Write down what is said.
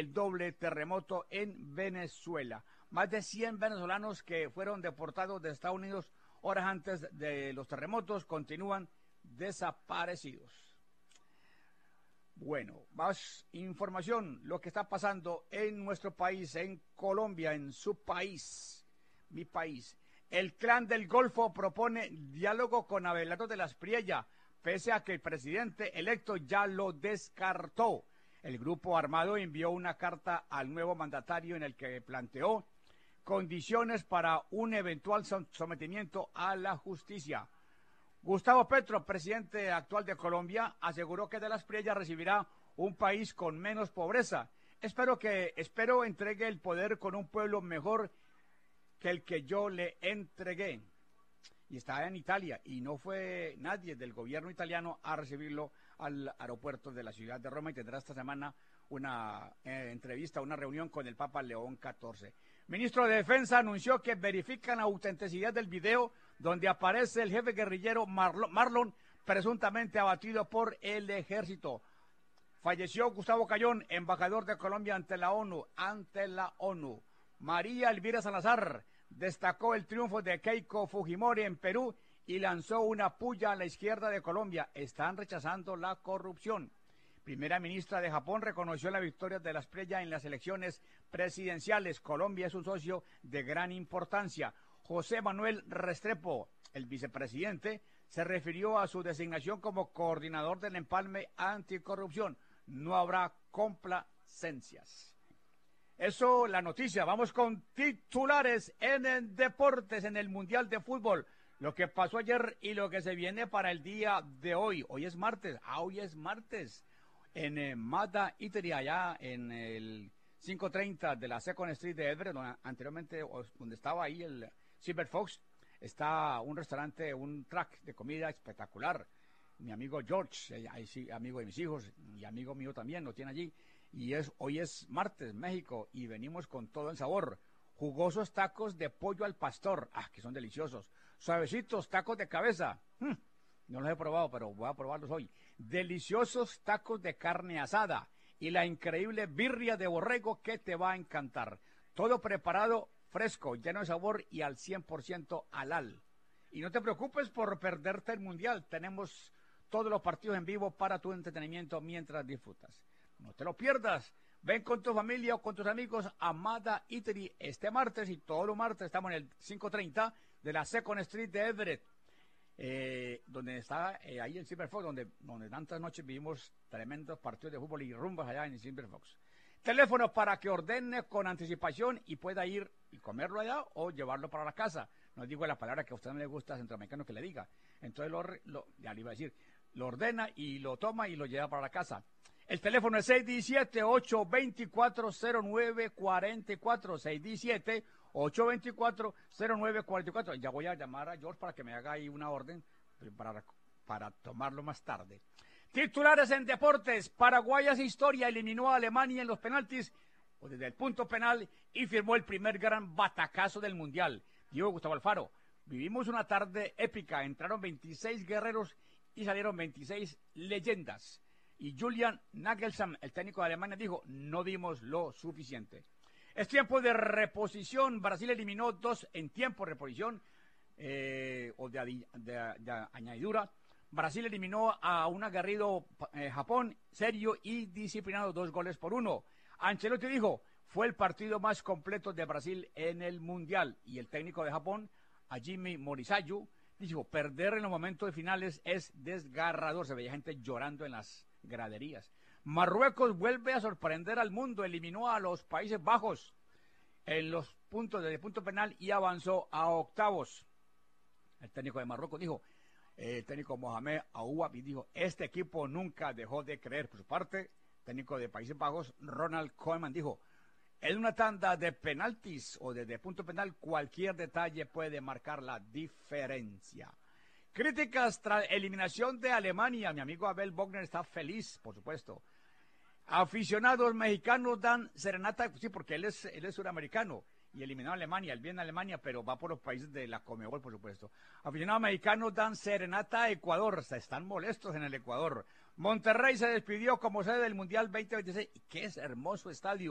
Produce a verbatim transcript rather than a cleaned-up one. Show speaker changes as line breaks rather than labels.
el doble terremoto en Venezuela. Más de cien venezolanos que fueron deportados de Estados Unidos horas antes de los terremotos continúan desaparecidos. Bueno, más información, lo que está pasando en nuestro país, en Colombia, en su país, mi país. El Clan del Golfo propone diálogo con Abelardo de la Espriella, pese a que el presidente electo ya lo descartó. El grupo armado envió una carta al nuevo mandatario en el que planteó condiciones para un eventual sometimiento a la justicia. Gustavo Petro, presidente actual de Colombia, aseguró que de la Espriella recibirá un país con menos pobreza. Espero que, espero entregue el poder con un pueblo mejor que el que yo le entregué. Y está en Italia, y no fue nadie del gobierno italiano a recibirlo al aeropuerto de la ciudad de Roma, y tendrá esta semana una eh, entrevista, una reunión con el Papa León catorce. Ministro de Defensa anunció que verifican la autenticidad del video donde aparece el jefe guerrillero Marlon, Marlon presuntamente abatido por el ejército. Falleció Gustavo Cayón, embajador de Colombia ante la ONU, ante la ONU. María Elvira Salazar destacó el triunfo de Keiko Fujimori en Perú y lanzó una puya a la izquierda de Colombia. Están rechazando la corrupción. Primera ministra de Japón reconoció la victoria de la Espriella en las elecciones presidenciales. Colombia es un socio de gran importancia. José Manuel Restrepo, el vicepresidente, se refirió a su designación como coordinador del empalme anticorrupción. No habrá complacencias. Eso, la noticia. Vamos con titulares en el deportes, en el Mundial de Fútbol. Lo que pasó ayer y lo que se viene para el día de hoy. Hoy es martes. Ah, hoy es martes. En eh, Mazda Eatery, allá en el quinientos treinta de la Second Street de Everett, donde anteriormente, donde estaba ahí el Silver Fox, está un restaurante, un track de comida espectacular. Mi amigo George, eh, ahí sí, amigo de mis hijos y amigo mío también, lo tiene allí. Y es hoy es martes, México, y venimos con todo el sabor. Jugosos tacos de pollo al pastor, ah, que son deliciosos. Suavecitos tacos de cabeza, hmm, no los he probado, pero voy a probarlos hoy. Deliciosos tacos de carne asada y la increíble birria de borrego que te va a encantar. Todo preparado fresco, lleno de sabor y al cien por ciento halal. Y no te preocupes por perderte el mundial. Tenemos todos los partidos en vivo para tu entretenimiento mientras disfrutas. No te lo pierdas. Ven con tu familia o con tus amigos a Mazda Eatery este martes, y todos los martes estamos en el quinientos treinta de la Second Street de Everett. Eh, donde está eh, ahí el Silver Fox, donde, donde tantas noches vivimos tremendos partidos de fútbol y rumbas allá en el Silver Fox. Teléfono para que ordene con anticipación y pueda ir y comerlo allá o llevarlo para la casa. No digo la palabra que a usted no le gusta, centroamericano, que le diga. Entonces, lo, lo, ya le iba a decir, lo ordena y lo toma y lo lleva para la casa. El teléfono es seis uno siete, ocho dos cuatro, cero nueve cuatro cuatro, seis uno siete, ocho dos cuatro, cero nueve cuatro cuatro. Ya voy a llamar a George para que me haga ahí una orden para, para tomarlo más tarde. Titulares en deportes. Paraguay hace historia, eliminó a Alemania en los penaltis o desde el punto penal y firmó el primer gran batacazo del Mundial. Diego Gustavo Alfaro, vivimos una tarde épica. Entraron veintiséis guerreros y salieron veintiséis leyendas. Y Julian Nagelsmann, el técnico de Alemania, dijo, no dimos lo suficiente. Es tiempo de reposición. Brasil eliminó dos en tiempo de reposición eh, o de, de, de añadidura. Brasil eliminó a un aguerrido eh, Japón, serio y disciplinado, dos goles por uno. Ancelotti dijo, fue el partido más completo de Brasil en el Mundial. Y el técnico de Japón, Hajime Morisayu, dijo, perder en los momentos de finales es desgarrador. Se veía gente llorando en las graderías. Marruecos vuelve a sorprender al mundo, eliminó a los Países Bajos en los puntos de punto penal y avanzó a octavos. El técnico de Marruecos dijo, eh, el técnico Mohamed Aouabi dijo, este equipo nunca dejó de creer. Por su parte, el técnico de Países Bajos, Ronald Koeman, dijo, en una tanda de penaltis o de, de punto penal, cualquier detalle puede marcar la diferencia. Críticas tras eliminación de Alemania. Mi amigo Abel Bogner está feliz, por supuesto. Aficionados mexicanos dan serenata, sí, porque él es, él es suramericano y eliminó a Alemania. Él viene a Alemania, pero va por los países de la Conmebol, por supuesto. Aficionados mexicanos dan serenata a Ecuador. Se están molestos en el Ecuador. Monterrey se despidió como sede del Mundial veinte veintiséis. ¡Qué hermoso estadio!